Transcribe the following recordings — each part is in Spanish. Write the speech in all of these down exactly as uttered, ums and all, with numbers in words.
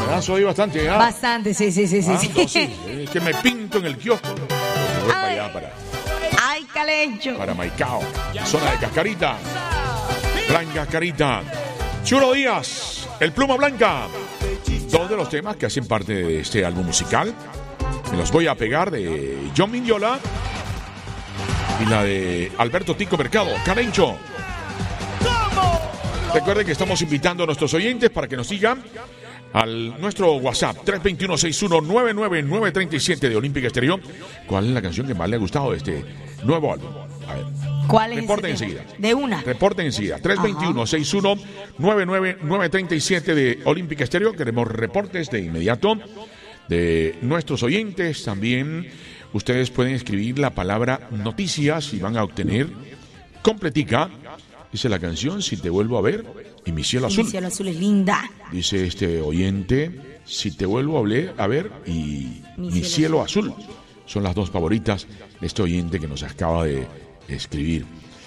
Abrazo ahí bastante, ¿ah? Bastante, sí, sí, sí, sí. Ah, sí. no, sí. Es que me pinto en el kiosco. Me voy para allá, para, Ay, Calencho. para Maicao, zona de Cascarita. Plan Cascarita. Chulo Díaz, el Pluma Blanca. Dos de los temas que hacen parte de este álbum musical. Me los voy a pegar de John Mignola y la de Alberto Tico Mercado, Calencho. Recuerden que estamos invitando a nuestros oyentes para que nos sigan al nuestro WhatsApp tres dos uno, seis uno nueve nueve nueve tres siete de Olímpica Estéreo. ¿Cuál es la canción que más le ha gustado de este nuevo álbum? A ver. ¿Cuál es? Reporten enseguida. De una. Reporten enseguida. tres dos uno, seis uno nueve nueve nueve tres siete de Olímpica Estéreo. Queremos reportes de inmediato de nuestros oyentes. También ustedes pueden escribir la palabra noticias y van a obtener completica. Dice la canción, Si te vuelvo a ver, y Mi cielo azul. Mi cielo azul es linda. Dice este oyente, Si te vuelvo a ver, a ver y Mi, Mi cielo, cielo azul. azul. Son las dos favoritas de este oyente que nos acaba de escribir.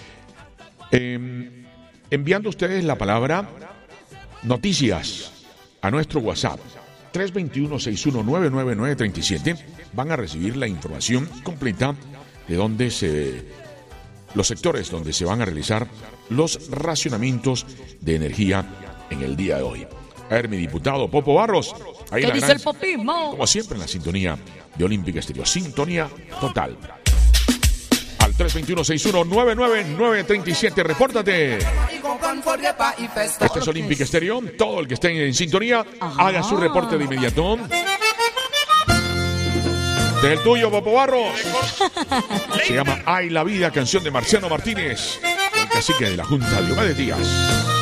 Eh, enviando ustedes la palabra noticias a nuestro WhatsApp tres dos uno, seis uno nueve nueve nueve tres siete, van a recibir la información completa de dónde se, los sectores donde se van a realizar los racionamientos de energía en el día de hoy. A ver, mi diputado Popo Barros. Ahí ¿Qué dice gran, el popismo? como siempre en la sintonía de Olímpica Estéreo. Sintonía total. Al tres dos uno, seis uno nueve nueve nueve tres siete, repórtate. Este es Olímpica Estéreo. Todo el que esté en sintonía, ajá, haga su reporte de inmediato. Del tuyo, Popo Barros. Se llama Ay la vida, canción de Marciano Martínez, el cacique de la Junta de Diomedes Díaz.